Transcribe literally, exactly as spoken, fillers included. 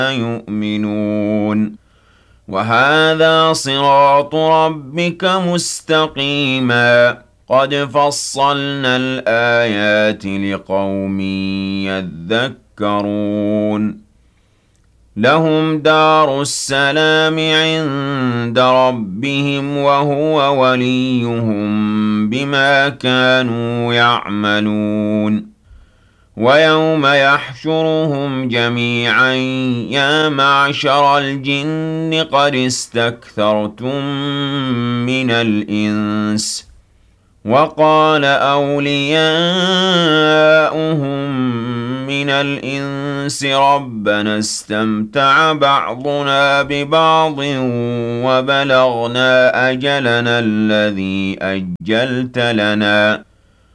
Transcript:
يؤمنون وهذا صراط ربك مستقيما قد فصلنا الآيات لقوم يذكرون لهم دار السلام عند ربهم وهو وليهم بما كانوا يعملون ويوم يحشرهم جميعا يا معشر الجن قد استكثرتم من الإنس وقال أولياؤهم من الإنس ربنا استمتع بعضنا ببعض وبلغنا أجلنا الذي أجلت لنا